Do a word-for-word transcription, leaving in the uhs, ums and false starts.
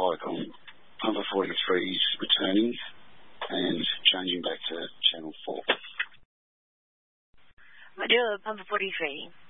Viacom. Pumper forty-three is returning and changing back to Channel four. Radio Pumper forty-three.